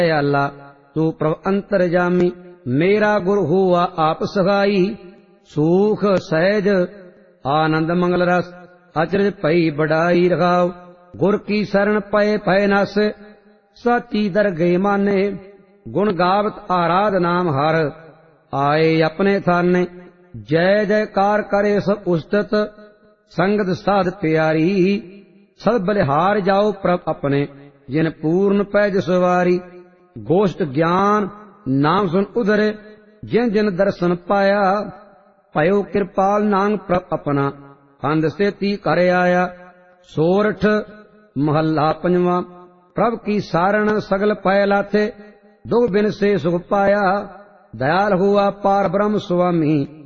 आला तू प्रभ अंतरजामी, मेरा गुरु हुआ आप सहाई। सूख सहज आनंद मंगल रस, अचरज पई बड़ाई रखाओ। गुर की शरण पए भय नस, साची दरगे माने। गुण गावत आराध नाम हर, आए अपने थाने। जय जयकार करे सब उस्तत, संगत साध प्यारी। सब बलिहार जाओ प्रभ अपने, जिन पूर्ण पैज सवारी। गोष्ठ ज्ञान नाम सुन उधरे, जिन जिन दर्शन पाया। भयो कृपाल नांग प्रभ अपना, हंद सेती कर आया। सोरठ महला पंजवा। प्रभ की सारण सगल पय लाथे, दुख बिन से सुख पाया। दयाल हुआ पार ब्रह्म स्वामी,